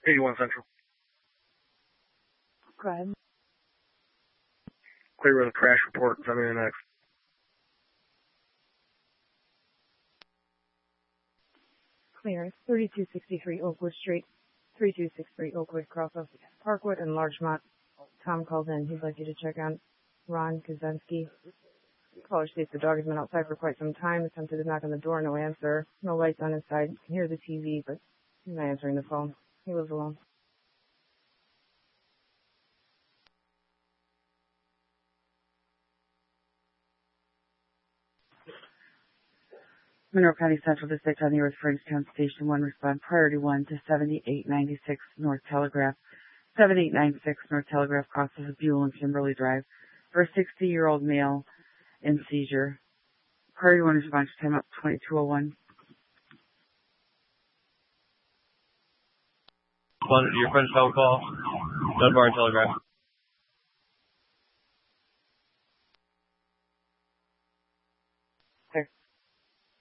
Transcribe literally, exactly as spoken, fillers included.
eighty-one Central. Go ahead. Clear with a crash report. Send me the next. Clear. thirty-two sixty-three Oakwood Street. three two six three Oakwood, cross off Parkwood and Larchmont. Tom called in. He'd like you to check on Ron Kaczynski. Caller states the dog has been outside for quite some time. Attempted to knock on the door. No answer. No lights on his side. Can hear the T V, but he's not answering the phone. He lives alone. Monroe County Central District on the Earth Frederickstown Station one, respond priority one to seventy-eight ninety-six North Telegraph. seventy-eight ninety-six North Telegraph crosses Buell and Kimberly Drive for a sixty-year-old male in seizure. Priority one response time up twenty-two oh one. Your friend's phone call. Dunbar Telegraph.